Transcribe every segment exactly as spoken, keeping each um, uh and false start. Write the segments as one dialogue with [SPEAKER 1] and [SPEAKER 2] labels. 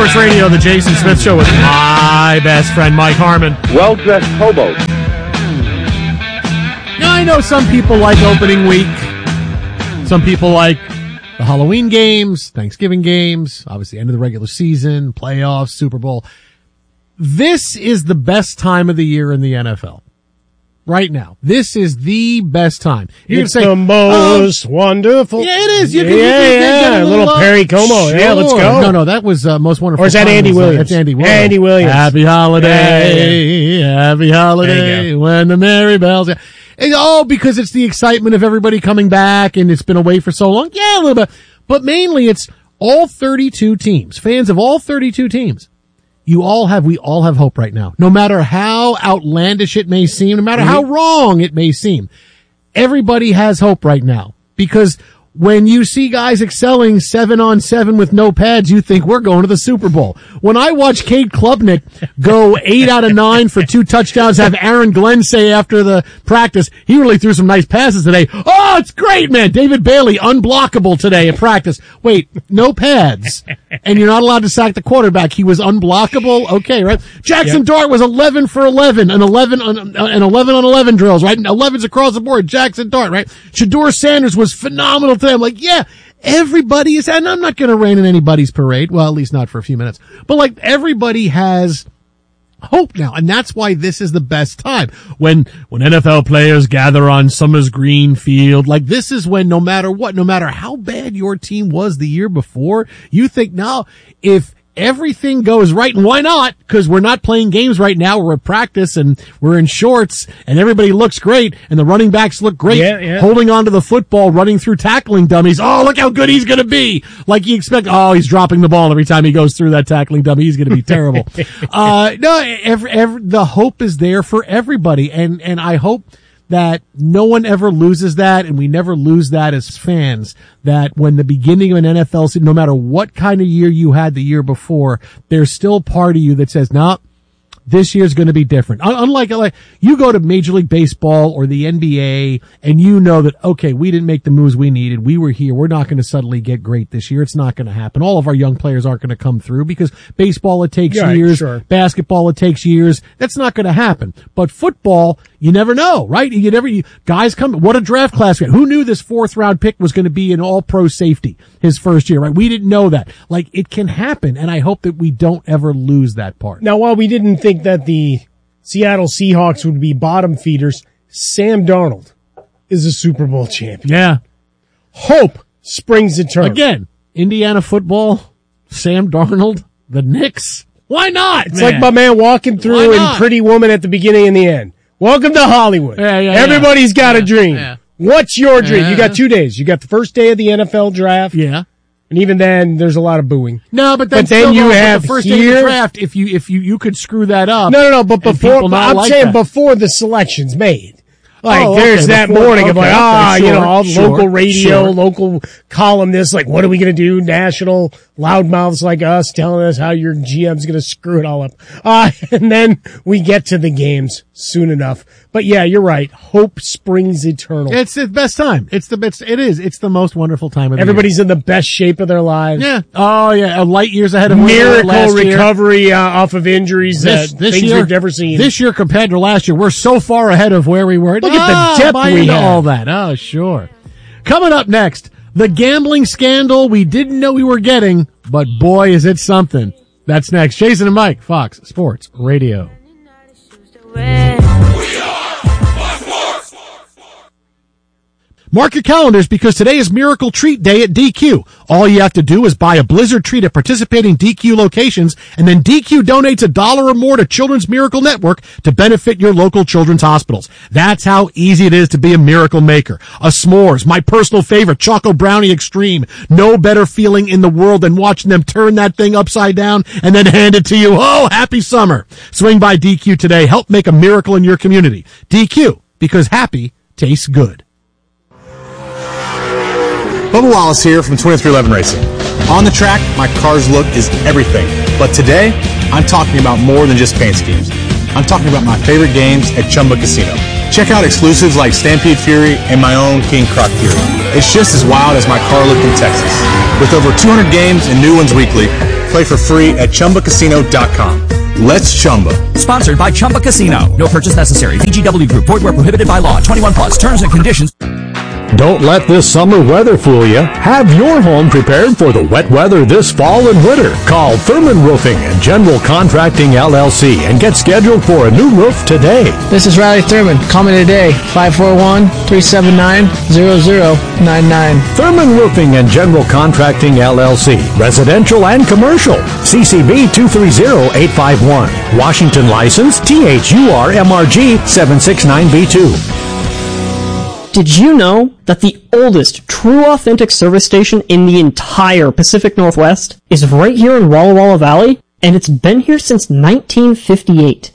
[SPEAKER 1] Sports Radio, the Jason Smith Show with my best friend, Mike Harmon.
[SPEAKER 2] Well-dressed hobos.
[SPEAKER 1] Now, I know some people like opening week. Some people like the Halloween games, Thanksgiving games, obviously end of the regular season, playoffs, Super Bowl. This is the best time of the year in the N F L. Right now. This is the best time. You're
[SPEAKER 3] It's
[SPEAKER 1] gonna say,
[SPEAKER 3] the most
[SPEAKER 1] oh,
[SPEAKER 3] wonderful.
[SPEAKER 1] Yeah, it is. You
[SPEAKER 3] yeah,
[SPEAKER 1] can, you can,
[SPEAKER 3] yeah,
[SPEAKER 1] get
[SPEAKER 3] a
[SPEAKER 1] a
[SPEAKER 3] little,
[SPEAKER 1] little
[SPEAKER 3] Perry Como.
[SPEAKER 1] Sure.
[SPEAKER 3] Yeah, let's go.
[SPEAKER 1] No, no, that was uh, Most Wonderful
[SPEAKER 3] Or is that
[SPEAKER 1] Time.
[SPEAKER 3] Andy
[SPEAKER 1] Was, uh,
[SPEAKER 3] Williams?
[SPEAKER 1] That's Andy Williams.
[SPEAKER 3] Andy Williams.
[SPEAKER 1] Happy holiday.
[SPEAKER 3] Yeah,
[SPEAKER 1] Happy
[SPEAKER 3] There
[SPEAKER 1] holiday.
[SPEAKER 3] you go.
[SPEAKER 1] When the merry bells. And, oh, because it's the excitement of everybody coming back and it's been away for so long. Yeah, a little bit. But mainly it's all thirty-two teams, fans of all thirty-two teams. You all have, we all have hope right now. No matter how outlandish it may seem, no matter how wrong it may seem, everybody has hope right now. Because when you see guys excelling seven on seven with no pads, you think we're going to the Super Bowl. When I watch Cade Klubnik go eight out of nine for two touchdowns, have Aaron Glenn say after the practice, he really threw some nice passes today. Oh, it's great, man. David Bailey, unblockable today at practice. Wait, no pads. And you're not allowed to sack the quarterback. He was unblockable. Okay, right? Jackson
[SPEAKER 3] Yep.
[SPEAKER 1] Dart was eleven for eleven, and eleven on, and eleven on eleven drills, right? And elevens across the board. Jackson Dart, right? Shador Sanders was phenomenal today. I'm like, yeah, everybody is, and I'm not going to rain in anybody's parade. Well, at least not for a few minutes. But like, everybody has hope now, and that's why this is the best time. When, when N F L players gather on Summers Green Field, like this is when no matter what, no matter how bad your team was the year before, you think now, if everything goes right, and why not? Because we're not playing games right now. We're at practice and we're in shorts and everybody looks great and the running backs look great,
[SPEAKER 3] Yeah, yeah.
[SPEAKER 1] holding onto the football, running through tackling dummies. Oh, look how good he's going to be. Like you expect, oh, he's dropping the ball every time he goes through that tackling dummy. He's going to be terrible. uh, no, every, every, the hope is there for everybody. And, and I hope that no one ever loses that, and we never lose that as fans, that when the beginning of an N F L season, no matter what kind of year you had the year before, there's still part of you that says, nah, this year's going to be different. Unlike, like, you go to Major League Baseball or the N B A and you know that, okay, we didn't make the moves we needed. We were here. We're not going to suddenly get great this year. It's not going to happen. All of our young players aren't going to come through because baseball, it takes
[SPEAKER 3] Right,
[SPEAKER 1] years.
[SPEAKER 3] sure.
[SPEAKER 1] Basketball, it takes years. That's not going to happen. But football, you never know, right? You never, you, guys come, what a draft class. Who knew this fourth round pick was going to be an all pro safety his first year, right? We didn't know that. Like, it can happen. And I hope that we don't ever lose that part.
[SPEAKER 3] Now, while we didn't think that the Seattle Seahawks would be bottom feeders, Sam Darnold is a Super Bowl champion.
[SPEAKER 1] Yeah.
[SPEAKER 3] Hope springs eternal.
[SPEAKER 1] Again, Indiana football, Sam Darnold, the Knicks. Why not?
[SPEAKER 3] It's like my man walking through
[SPEAKER 1] Why
[SPEAKER 3] in
[SPEAKER 1] not?
[SPEAKER 3] Pretty Woman at the beginning and the end. Welcome to Hollywood.
[SPEAKER 1] Yeah, yeah,
[SPEAKER 3] Everybody's
[SPEAKER 1] yeah.
[SPEAKER 3] got
[SPEAKER 1] Yeah,
[SPEAKER 3] a dream.
[SPEAKER 1] yeah.
[SPEAKER 3] What's your dream?
[SPEAKER 1] Yeah.
[SPEAKER 3] You got two days. You got the first day of the N F L draft.
[SPEAKER 1] Yeah.
[SPEAKER 3] And even then, there's a lot of booing.
[SPEAKER 1] No, but then,
[SPEAKER 3] But then
[SPEAKER 1] still
[SPEAKER 3] you
[SPEAKER 1] though, but
[SPEAKER 3] have
[SPEAKER 1] the first day of
[SPEAKER 3] here-
[SPEAKER 1] the draft, if you, if you, you could screw that up.
[SPEAKER 3] No, no, no. But
[SPEAKER 1] and
[SPEAKER 3] before,
[SPEAKER 1] people not
[SPEAKER 3] I'm
[SPEAKER 1] like
[SPEAKER 3] saying
[SPEAKER 1] that.
[SPEAKER 3] before the selection's made. Like,
[SPEAKER 1] Oh,
[SPEAKER 3] there's
[SPEAKER 1] okay,
[SPEAKER 3] that
[SPEAKER 1] before-
[SPEAKER 3] morning of
[SPEAKER 1] okay,
[SPEAKER 3] like, ah,
[SPEAKER 1] okay,
[SPEAKER 3] you know,
[SPEAKER 1] sure,
[SPEAKER 3] all
[SPEAKER 1] sure,
[SPEAKER 3] local radio,
[SPEAKER 1] sure.
[SPEAKER 3] local columnists, like, what are we going to do? National loudmouths like us telling us how your G M's going to screw it all up. Uh, and then we get to the games soon enough. But yeah, you're right. Hope springs eternal.
[SPEAKER 1] It's the best time. It's the best. It is. It's the most wonderful time of the
[SPEAKER 3] Everybody's in the best shape of their lives.
[SPEAKER 1] year. Yeah. Oh yeah. A light years ahead of where they were
[SPEAKER 3] Miracle
[SPEAKER 1] last year.
[SPEAKER 3] recovery uh, off of injuries
[SPEAKER 1] This,
[SPEAKER 3] that
[SPEAKER 1] this
[SPEAKER 3] things
[SPEAKER 1] year,
[SPEAKER 3] we've never seen.
[SPEAKER 1] This year compared to last year, we're so far ahead of where we were.
[SPEAKER 3] Look at the
[SPEAKER 1] Ah,
[SPEAKER 3] depth
[SPEAKER 1] buy
[SPEAKER 3] we
[SPEAKER 1] into
[SPEAKER 3] have.
[SPEAKER 1] all that. Oh, sure. Coming up next, the gambling scandal we didn't know we were getting, but boy, is it something. That's next. Jason and Mike, Fox Sports Radio. Mark your calendars because today is Miracle Treat Day at D Q. All you have to do is buy a Blizzard treat at participating D Q locations, and then D Q donates a dollar or more to Children's Miracle Network to benefit your local children's hospitals. That's how easy it is to be a miracle maker. A s'mores, my personal favorite, Choco Brownie Extreme. No better feeling in the world than watching them turn that thing upside down and then hand it to you. Oh, happy summer. Swing by D Q today. Help make a miracle in your community. D Q, because happy tastes good.
[SPEAKER 4] Bubba Wallace here from twenty-three eleven Racing. On the track, my car's look is everything. But today, I'm talking about more than just paint schemes. I'm talking about my favorite games at Chumba Casino. Check out exclusives like Stampede Fury and my own King Croc Fury. It's just as wild as my car look in Texas. With over two hundred games and new ones weekly, play for free at chumba casino dot com. Let's Chumba.
[SPEAKER 2] Sponsored by Chumba Casino. No purchase necessary. V G W Group. Void where prohibited by law. twenty-one plus. Terms and conditions.
[SPEAKER 5] Don't let this summer weather fool you. Have your home prepared for the wet weather this fall and winter. Call Thurman Roofing and General Contracting L L C and get scheduled for a new roof today.
[SPEAKER 6] This is Riley Thurman. Call me today. five four one, three seven nine, zero zero nine nine.
[SPEAKER 5] Thurman Roofing and General Contracting L L C. Residential and commercial. C C B two three zero eight five one. Washington license T H U R M R G seven six nine B two.
[SPEAKER 7] Did you know that the oldest true authentic service station in the entire Pacific Northwest is right here in Walla Walla Valley, and it's been here since nineteen fifty-eight?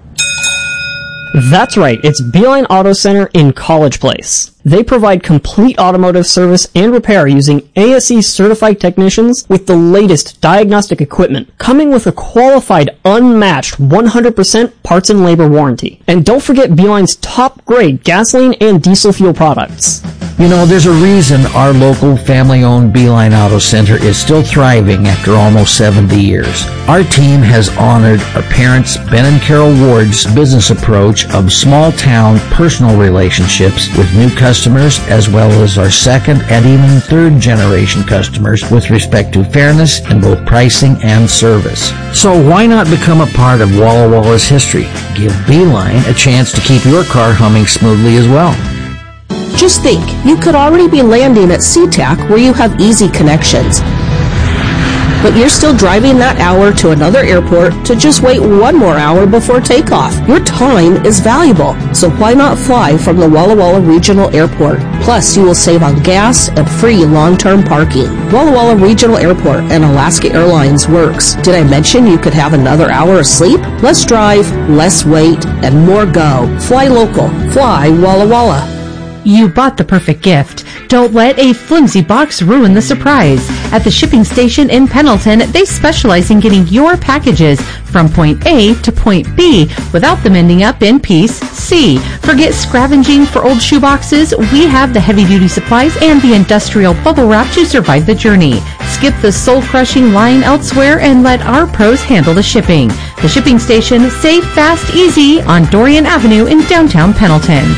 [SPEAKER 7] That's right, it's Beeline Auto Center in College Place. They provide complete automotive service and repair using A S E certified technicians with the latest diagnostic equipment, coming with a qualified, unmatched one hundred percent parts and labor warranty. And don't forget Beeline's top-grade gasoline and diesel fuel products.
[SPEAKER 8] You know, there's a reason our local family-owned Beeline Auto Center is still thriving after almost seventy years. Our team has honored our parents, Ben and Carol Ward's business approach of small-town personal relationships with new customers, as well as our second and even third-generation customers with respect to fairness in both pricing and service. So why not become a part of Walla Walla's history? Give Beeline a chance to keep your car humming smoothly as well.
[SPEAKER 9] Just think, you could already be landing at SeaTac where you have easy connections. But you're still driving that hour to another airport to just wait one more hour before takeoff. Your time is valuable, so why not fly from the Walla Walla Regional Airport? Plus, you will save on gas and free long-term parking. Walla Walla Regional Airport and Alaska Airlines works. Did I mention you could have another hour of sleep? Less drive, less wait, and more go. Fly local. Fly Walla Walla.
[SPEAKER 10] You bought the perfect gift. Don't let a flimsy box ruin the surprise. At the shipping station in Pendleton, they specialize in getting your packages from point A to point B without them ending up in piece C. Forget scavenging for old shoeboxes. We have the heavy-duty supplies and the industrial bubble wrap to survive the journey. Skip the soul-crushing line elsewhere and let our pros handle the shipping. The shipping station, safe, fast, easy on Dorian Avenue in downtown Pendleton.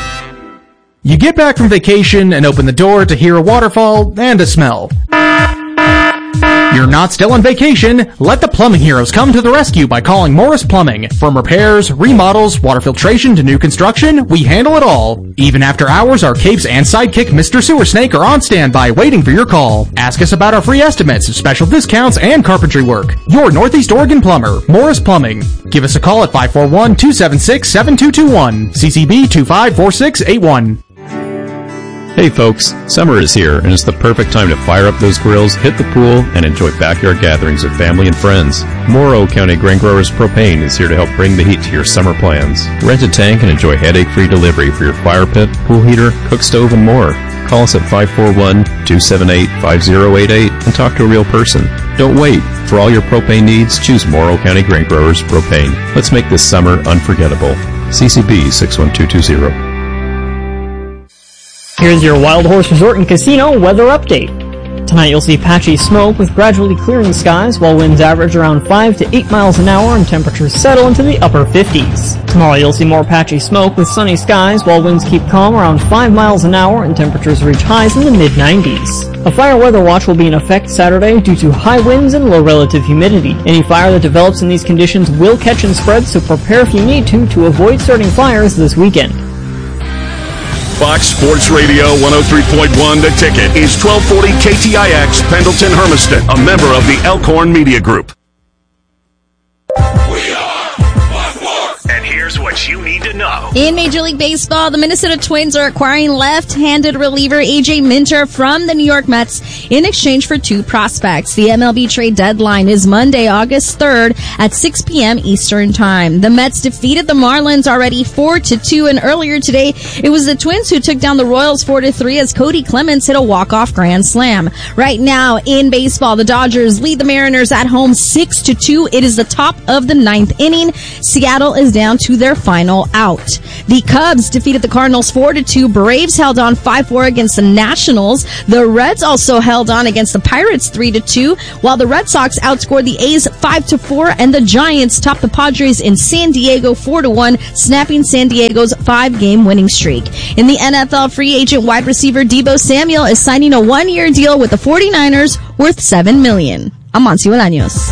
[SPEAKER 11] You get back from vacation and open the door to hear a waterfall and a smell. You're not still on vacation. Let the plumbing heroes come to the rescue by calling Morris Plumbing. From repairs, remodels, water filtration to new construction, we handle it all. Even after hours, our capes and sidekick Mister Sewer Snake are on standby waiting for your call. Ask us about our free estimates, special discounts, and carpentry work. Your Northeast Oregon plumber, Morris Plumbing. Give us a call at five four one, two seven six, seven two two one. C C B two five four six eight one.
[SPEAKER 12] Hey folks, summer is here and it's the perfect time to fire up those grills, hit the pool, and enjoy backyard gatherings with family and friends. Morrow County Grain Growers Propane is here to help bring the heat to your summer plans. Rent a tank and enjoy headache-free delivery for your fire pit, pool heater, cook stove, and more. Call us at five four one, two seven eight, five zero eight eight and talk to a real person. Don't wait. For all your propane needs, choose Morrow County Grain Growers Propane. Let's make this summer unforgettable. C C B six one two two zero.
[SPEAKER 7] Here's your Wild Horse Resort and Casino weather update. Tonight you'll see patchy smoke with gradually clearing skies while winds average around five to eight miles an hour and temperatures settle into the upper fifties. Tomorrow you'll see more patchy smoke with sunny skies while winds keep calm around five miles an hour and temperatures reach highs in the mid nineties. A fire weather watch will be in effect Saturday due to high winds and low relative humidity. Any fire that develops in these conditions will catch and spread, so prepare if you need to to avoid starting fires this weekend.
[SPEAKER 13] Fox Sports Radio one oh three point one The Ticket is twelve forty K T I X, Pendleton Hermiston, a member of the Elkhorn Media Group.
[SPEAKER 14] We are Fox Sports. And here's what you need to know.
[SPEAKER 15] In Major League Baseball, the Minnesota Twins are acquiring left-handed reliever A J Minter from the New York Mets in exchange for two prospects. The M L B trade deadline is Monday, August third at six p.m. Eastern Time. The Mets defeated the Marlins already four to two, and earlier today, it was the Twins who took down the Royals four to three as Cody Clemens hit a walk-off grand slam. Right now, in baseball, the Dodgers lead the Mariners at home six to two. It is the top of the ninth inning. Seattle is down to to their final out. The Cubs defeated the Cardinals four to two. Braves held on five four against the Nationals. The Reds also held on against the Pirates three to two, while the Red Sox outscored the A's five to four, and the Giants topped the Padres in San Diego four to one, snapping San Diego's five-game winning streak. In the N F L, free agent wide receiver Deebo Samuel is signing a one-year deal with the forty-niners worth seven million dollars. I'm Monty Bolaños.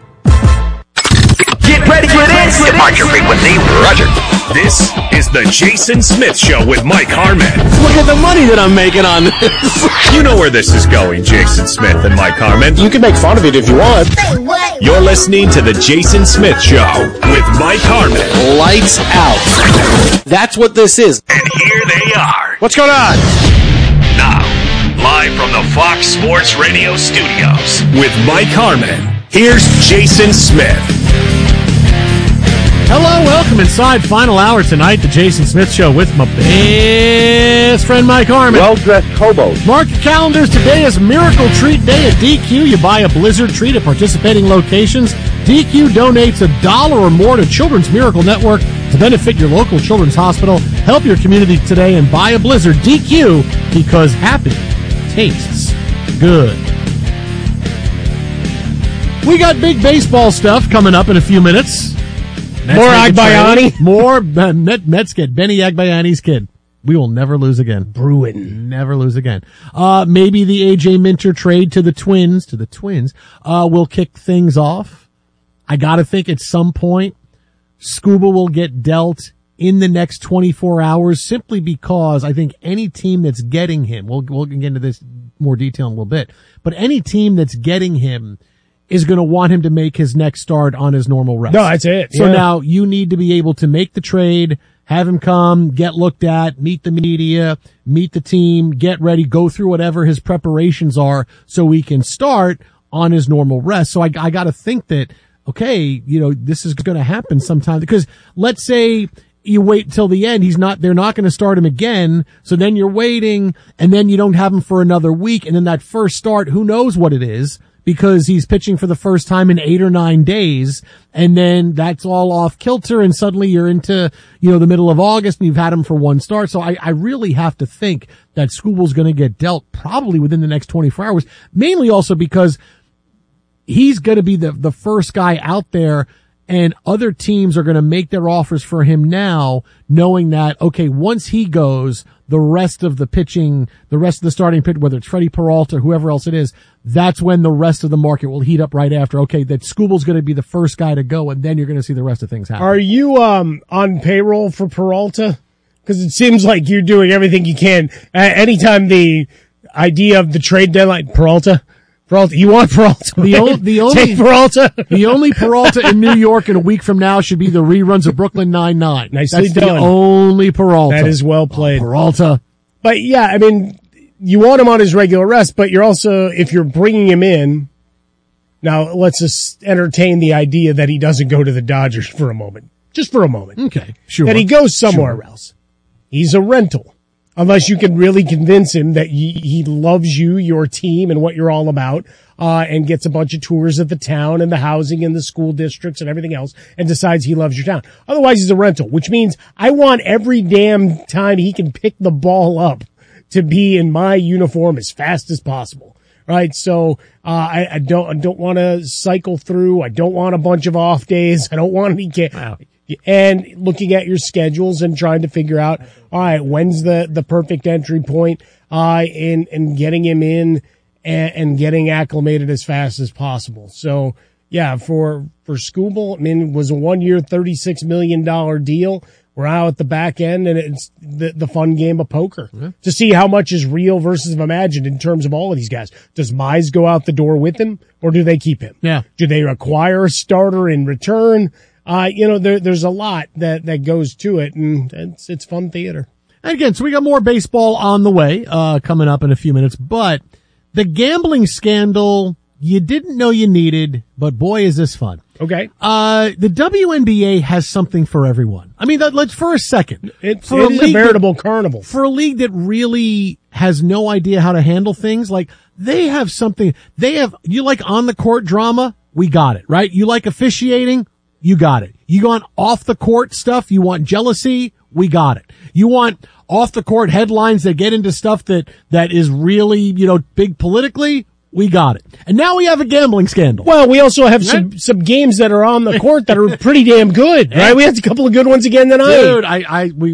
[SPEAKER 14] Get ready for this! Departure frequency, roger. This is the Jason Smith Show with Mike Harmon.
[SPEAKER 16] Look at the money that I'm making on this.
[SPEAKER 14] You know where this is going, Jason Smith and Mike Harmon.
[SPEAKER 16] You can make fun of it if you want.
[SPEAKER 14] You're listening to the Jason Smith Show with Mike Harmon.
[SPEAKER 16] Lights out. That's what this is.
[SPEAKER 14] And here they are.
[SPEAKER 16] What's going on?
[SPEAKER 14] Now, live from the Fox Sports Radio studios with Mike Harmon. Here's Jason Smith.
[SPEAKER 1] Hello, welcome inside final hour tonight, the Jason Smith Show with my best friend Mike Harmon.
[SPEAKER 17] Well-dressed hobos.
[SPEAKER 1] Mark your calendars. Today is Miracle Treat Day at D Q. You buy a Blizzard treat at participating locations. D Q donates a dollar or more to Children's Miracle Network to benefit your local children's hospital. Help your community today and buy a Blizzard. D Q, because happy tastes good. We got big baseball stuff coming up in a few minutes. Mets
[SPEAKER 3] More Agbayani.
[SPEAKER 1] More uh, Met, Mets get Benny Agbayani's kid. We will never lose again.
[SPEAKER 3] Bruin.
[SPEAKER 1] Never lose again. Uh, maybe the A J Minter trade to the Twins, to the Twins, uh, will kick things off. I gotta think at some point, Scuba will get dealt in the next twenty-four hours simply because I think any team that's getting him, we'll, we'll get into this more detail in a little bit, but any team that's getting him is going to want him to make his next start on his normal rest.
[SPEAKER 3] No, that's it.
[SPEAKER 1] So
[SPEAKER 3] yeah.
[SPEAKER 1] now you need to be able to make the trade, have him come, get looked at, meet the media, meet the team, get ready, go through whatever his preparations are so he can start on his normal rest. So I, I got to think that, okay, you know, this is going to happen sometime because let's say you wait till the end. He's not, they're not going to start him again. So then you're waiting and then you don't have him for another week. And then that first start, who knows what it is? Because he's pitching for the first time in eight or nine days, and then that's all off kilter, and suddenly you're into, you know, the middle of August, and you've had him for one start. So I, I really have to think that Scuba's going to get dealt probably within the next twenty-four hours, mainly also because he's going to be the, the first guy out there, and other teams are going to make their offers for him now, knowing that, okay, once he goes, the rest of the pitching, the rest of the starting pitch, whether it's Freddie Peralta, whoever else it is, that's when the rest of the market will heat up right after. Okay, that Scuba's going to be the first guy to go, and then you're going to see the rest of things happen.
[SPEAKER 3] Are you um on payroll for Peralta? Because it seems like you're doing everything you can. Uh, anytime the idea of the trade deadline, Peralta, Peralta, you want Peralta?
[SPEAKER 1] The, o- the only
[SPEAKER 3] Take Peralta.
[SPEAKER 1] The only Peralta in New York in a week from now should be the reruns of Brooklyn Nine-Nine.
[SPEAKER 3] Nicely
[SPEAKER 1] That's
[SPEAKER 3] done.
[SPEAKER 1] the only Peralta.
[SPEAKER 3] That is well played.
[SPEAKER 1] Oh, Peralta.
[SPEAKER 3] But yeah, I mean, you want him on his regular rest, but you're also, if you're bringing him in, now let's just entertain the idea that he doesn't go to the Dodgers for a moment. Just for a moment.
[SPEAKER 1] Okay, sure.
[SPEAKER 3] That he goes somewhere
[SPEAKER 1] Sure.
[SPEAKER 3] else. He's a rental. Unless you can really convince him that he, he loves you, your team, and what you're all about, uh, and gets a bunch of tours of the town and the housing and the school districts and everything else, and decides he loves your town. Otherwise, he's a rental, which means I want every damn time he can pick the ball up to be in my uniform as fast as possible. Right? So, uh, I, I don't, I don't want to cycle through. I don't want a bunch of off days. I don't want any, wow. And looking at your schedules and trying to figure out, all right, when's the, the perfect entry point, uh, in, in getting him in and, and getting acclimated as fast as possible. So yeah, for, for Skubal, I mean, it was a one year, thirty-six million dollars deal. We're out at the back end, and it's the, the fun game of poker mm-hmm. to see how much is real versus imagined in terms of all of these guys. Does Mize go out the door with him, or do they keep him?
[SPEAKER 1] Yeah.
[SPEAKER 3] Do they acquire a starter in return? Uh, you know, there, there's a lot that, that goes to it, and it's, it's fun theater.
[SPEAKER 1] And again, so we got more baseball on the way, uh, coming up in a few minutes, but the gambling scandal you didn't know you needed, but boy, is this fun.
[SPEAKER 3] Okay.
[SPEAKER 1] Uh, the W N B A has something for everyone. I mean, that, let's, for a second.
[SPEAKER 3] It's,
[SPEAKER 1] for
[SPEAKER 3] it
[SPEAKER 1] a
[SPEAKER 3] is
[SPEAKER 1] league
[SPEAKER 3] a veritable
[SPEAKER 1] that,
[SPEAKER 3] carnival.
[SPEAKER 1] For a league that really has no idea how to handle things, like, they have something, they have, you like on the court drama? We got it, right? You like officiating? You got it. You want off the court stuff? You want jealousy? We got it. You want off the court headlines that get into stuff that, that is really, you know, big politically? We got it. And now we have a gambling scandal.
[SPEAKER 3] Well, we also have
[SPEAKER 1] right?
[SPEAKER 3] some, some games that are on the court that are pretty damn good, right? We had a couple of good ones again tonight.
[SPEAKER 1] Dude, I, I, we,